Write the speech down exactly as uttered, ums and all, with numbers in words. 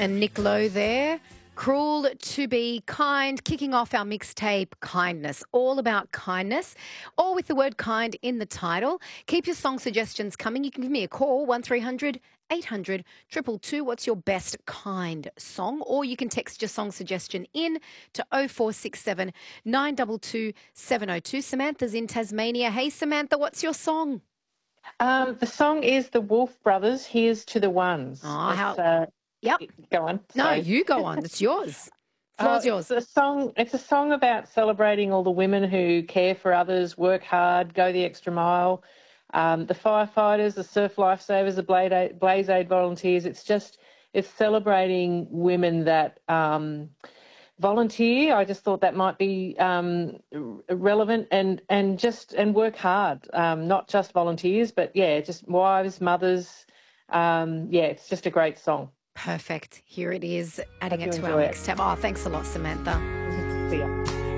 and Nick Lowe there. Cruel to be kind, kicking off our mixtape Kindness, all about kindness, all with the word kind in the title. Keep your song suggestions coming. You can give me a call, one three hundred eight hundred two two two. What's your best kind song? Or you can text your song suggestion in to oh four six seven nine two two seven oh two. Samantha's in Tasmania. Hey, Samantha, what's your song? Um, the song is the Wolf Brothers, Here's to the Ones. Oh, It's, how... uh, Yep. Go on. No, Sorry. you go on. It's yours. Uh, Floor's it's yours. a song. It's a song about celebrating all the women who care for others, work hard, go the extra mile. Um, the firefighters, the surf lifesavers, the Blaze Aid, Blaze Aid volunteers. It's just it's celebrating women that um, volunteer. I just thought that might be um, relevant and and just and work hard. Um, not just volunteers, but yeah, just wives, mothers. Um, yeah, it's just a great song. Perfect. Here it is, adding Hope it you to our enjoy it. mixtape. Oh, thanks a lot, Samantha. See ya.